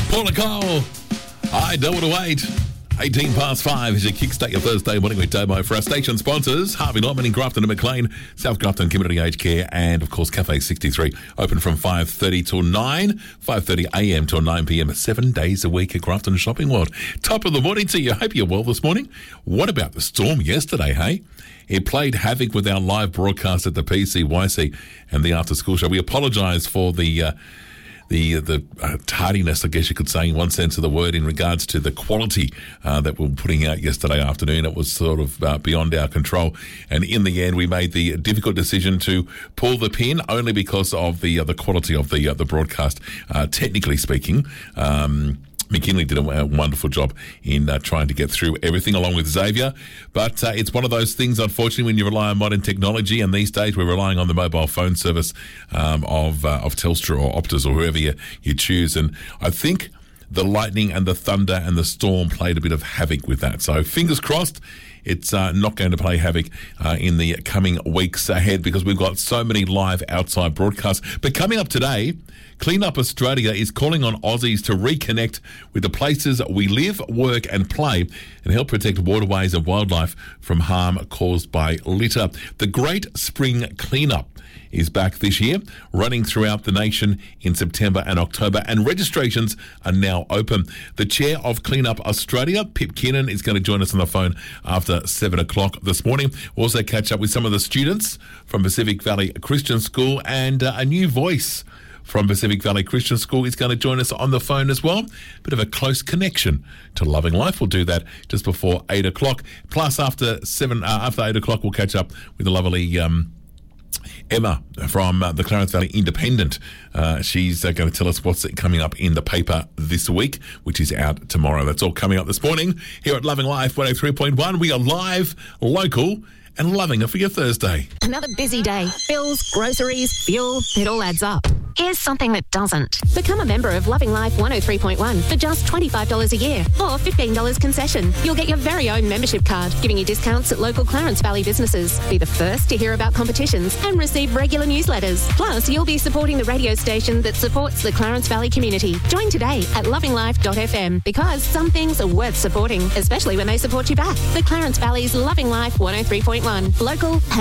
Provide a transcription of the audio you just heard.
Paula Cole, I don't want to wait. 18 past 5 as you kickstart your Thursday morning with Domo for our station sponsors, Harvey Norman in Grafton and McLean, South Grafton Community Aged Care, and of course Cafe 63, open from 5:30 till 9, 5:30 a.m. till 9 p.m, 7 days a week at Grafton Shopping World. Top of the morning to you. Hope you're well this morning. What about the storm yesterday, hey? It played havoc with our live broadcast at the PCYC and the after school show. We apologise for the tardiness, I guess you could say, in one sense of the word, in regards to the quality that we were putting out yesterday afternoon. It was sort of beyond our control, and in the end we made the difficult decision to pull the pin, only because of the quality of the broadcast. Technically speaking, McKinley did a wonderful job in trying to get through everything along with Xavier. But it's one of those things, unfortunately, when you rely on modern technology, and these days we're relying on the mobile phone service of Telstra or Optus or whoever you choose. And I think the lightning and the thunder and the storm played a bit of havoc with that. So fingers crossed it's not going to play havoc in the coming weeks ahead, because we've got so many live outside broadcasts. But coming up today, Clean Up Australia is calling on Aussies to reconnect with the places we live, work and play, and help protect waterways and wildlife from harm caused by litter. The Great Spring Cleanup is back this year, running throughout the nation in September and October, and registrations are now open. The chair of Clean Up Australia, Pip Keenan, is going to join us on the phone after 7 o'clock this morning. We'll also catch up with some of the students from Pacific Valley Christian School, and a new voice from Pacific Valley Christian School is going to join us on the phone as well. Bit of a close connection to Loving Life. We'll do that just before 8 o'clock. Plus, after 8 o'clock, we'll catch up with the lovely Emma from the Clarence Valley Independent. She's going to tell us what's coming up in the paper this week, which is out tomorrow. That's all coming up this morning here at Loving Life 103.1. We are live, local, and loving it for your Thursday. Another busy day. Bills, groceries, fuel, it all adds up. Here's something that doesn't. Become a member of Loving Life 103.1 for just $25 a year or $15 concession. You'll get your very own membership card, giving you discounts at local Clarence Valley businesses. Be the first to hear about competitions and receive regular newsletters. Plus, you'll be supporting the radio station that supports the Clarence Valley community. Join today at lovinglife.fm, because some things are worth supporting, especially when they support you back. The Clarence Valley's Loving Life 103.1. Local